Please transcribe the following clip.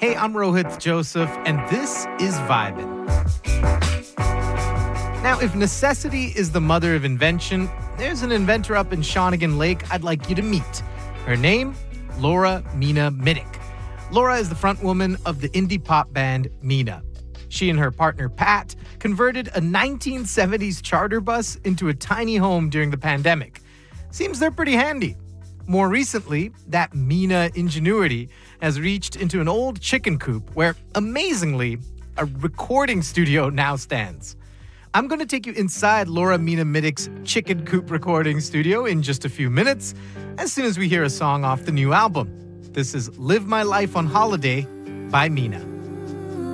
Hey, I'm Rohit Joseph, and this is Vibin'. Now, if necessity is the mother of invention, there's an inventor up in Shawnigan Lake I'd like you to meet. Her name, Laura Mina Middick. Laura is the frontwoman of the indie pop band Mina. She and her partner Pat converted a 1970s charter bus into a tiny home during the pandemic. Seems they're pretty handy. More recently, that Mina ingenuity has reached into an old chicken coop where, amazingly, a recording studio now stands. I'm going to take you inside Laura Mina Middick's chicken coop recording studio in just a few minutes, as soon as we hear a song off the new album. This is Live My Life on Holiday by Mina.